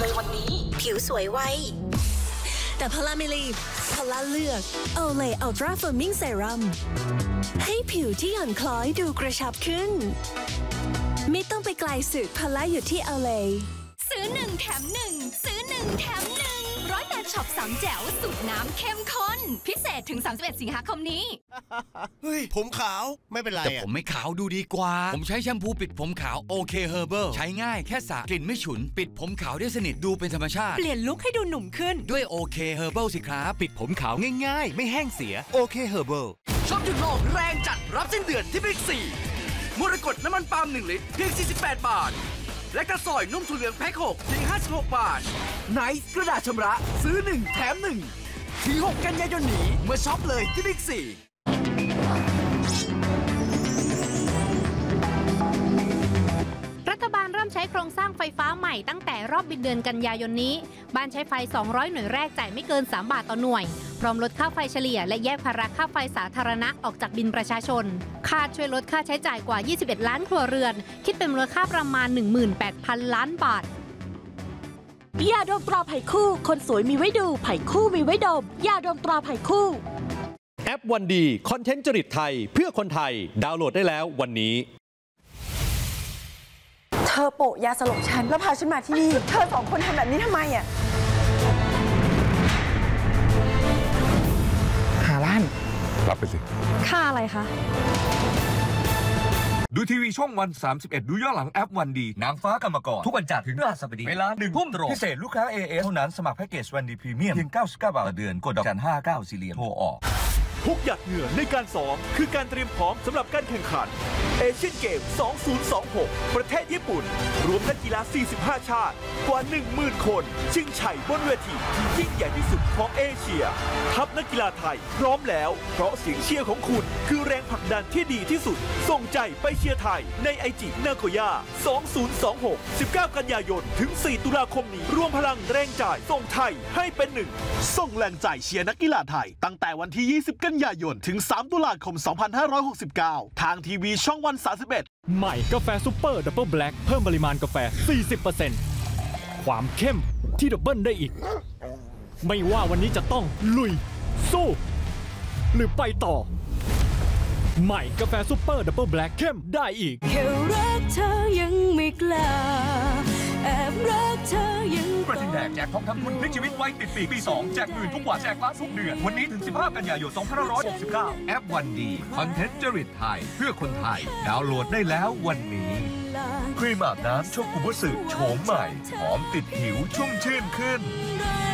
เลยวันนี้ผิวสวยไวแต่พลาไม่รีบพลาเลือกโอเลอัลตราเฟิร์มมิ่งเซรั่มให้ผิวที่หย่อนคล้อยดูกระชับขึ้นไม่ต้องไปไกลสุดพลาอยู่ที่โอเลซื้อ1 แถม 1ซื้อ1 แถม 1108ช็อป3แจ๋วสูตรน้ำเข้มข้นพิเศษถึง31 สิงหาคมนี้เฮ้ยผมขาวไม่เป็นไรแต่ผมไม่ขาวดูดีกว่าผมใช้แชมพูปิดผมขาวโอเคเฮอร์เบิลใช้ง่ายแค่สระกลิ่นไม่ฉุนปิดผมขาวได้สนิทดูเป็นธรรมชาติเปลี่ยนลุคให้ดูหนุ่มขึ้นด้วยโอเคเฮอร์เบิลสิครับปิดผมขาวง่ายๆไม่แห้งเสียโอเคเฮอร์เบิลชอบหยุดโลกแรงจัดรับสิ้นเดือนที่บิ๊กซีมรกตน้ำมันปาล์ม1 ลิตรเพียง48 บาทและกระสอยนุ่มถั่วเหลืองแพ็ค6เพียง56 บาทไนท์กระดาษชำระซื้อ1 แถม 1ถึง6 กันยายนนี้มาช็อปเลยที่บิ๊กซีรัฐบาลเริ่มใช้โครงสร้างไฟฟ้าใหม่ตั้งแต่รอบบินเดือนกันยายนนี้บ้านใช้ไฟ200หน่วยแรกจ่ายไม่เกิน3 บาทต่อหน่วยพร้อมลดค่าไฟเฉลี่ยและแยกภาระค่าไฟสาธารณะออกจากบินประชาชนคาดช่วยลดค่าใช้จ่ายกว่า21 ล้านครัวเรือนคิดเป็นมูลค่าประมาณ 18,000 ล้านบาทยาดมตราไผ่คู่คนสวยมีไว้ดูไผ่คู่มีไว้ดมยาดมตราไผ่คู่แอปวันดีคอนเทนต์จริตไทยเพื่อคนไทยดาวน์โหลดได้แล้ววันนี้เธอโปะยาสลบฉันแล้วพาฉันมาที่นี่เธอ2 คนทำแบบนี้ทำไมอ่ะ 5 ล้านรับไปสิค่าอะไรคะดูทีวีช่องวัน31ดูย้อนหลังแอปวันดีนางฟ้ากรรมกรทุกวันจันทร์ถึงพฤหัสบดีเวลา 1 ทุ่มตรงพิเศษลูกค้า AS เท่านั้นสมัครแพ็กเกจวันดีพรีเมียมเพียง99 บาทต่อเดือนกดดอกจัน59ซีเรียโทรออกทุกหยาดเหงื่อในการซ้อมคือการเตรียมพร้อมสำหรับการแข่งขันเอเชียนเกม 2026 ประเทศญี่ปุ่นรวมนักกีฬา 45 ชาติกว่า 10,000 คนชิงชัยบนเวทีที่ยิ่งใหญ่ที่สุดของเอเชียทัพนักกีฬาไทยพร้อมแล้วเพราะเสียงเชียร์ของคุณคือแรงผลักดันที่ดีที่สุดส่งใจไปเชียร์ไทยในไอจินาโกย่า 2026 19 กันยายนถึง 4 ตุลาคมนี้รวมพลังแรงใจส่งไทยให้เป็นหนึ่งส่งแรงใจเชียร์นักกีฬาไทยตั้งแต่วันที่ 20 กันยายนถึง 3 ตุลาคม 2569 ทางทีวีช่องวัน 31 ใหม่กาแฟซุปเปอร์ดับเบิลแบล็คเพิ่มปริมาณกาแฟ 40% ความเข้มที่ดับเบิลได้อีกไม่ว่าวันนี้จะต้องลุยสู้หรือไปต่อใหม่กาแฟซุปเปอร์ดับเบิลแบล็คเข้มได้อีกแค่รักเธอยังไม่กล้าแอบรักเธอยังกระทิงแดงแจกทองคำคุณพลิกชีวิตไว้ติดปีปี2แจกหมื่นทุกวันแจกล้านทุกเดือนวันนี้ถึง15 กันยายน 2569แอปวันดีคอนเทนต์จริตไทยเพื่อคนไทยดาวน์โหลดได้แล้ววันนี้ครีมอาบน้ำโชกุบุสึโฉมใหม่หอมติดผิวชุ่มชื่นขึ้น